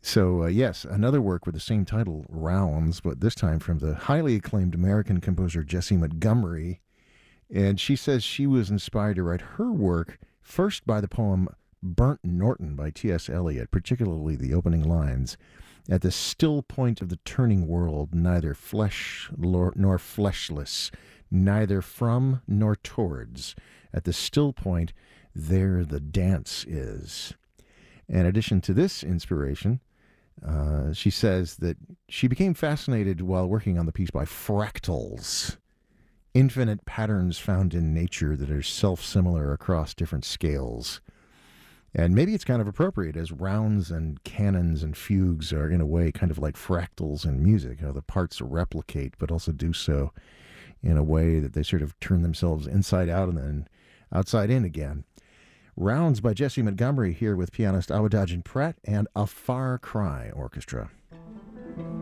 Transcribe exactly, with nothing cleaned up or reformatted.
So, uh, yes, another work with the same title, Rounds, but this time from the highly acclaimed American composer Jessie Montgomery. And she says she was inspired to write her work first by the poem Burnt Norton by T S. Eliot, particularly the opening lines. At the still point of the turning world, neither flesh nor fleshless, neither from nor towards. At the still point, there the dance is. In addition to this inspiration, uh, she says that she became fascinated while working on the piece by fractals, infinite patterns found in nature that are self-similar across different scales. And maybe it's kind of appropriate, as rounds and canons and fugues are, in a way, kind of like fractals in music. You know, the parts replicate, but also do so in a way that they sort of turn themselves inside out and then outside in again. Rounds by Jessie Montgomery here with pianist Awadagin Pratt and a Far Cry Orchestra.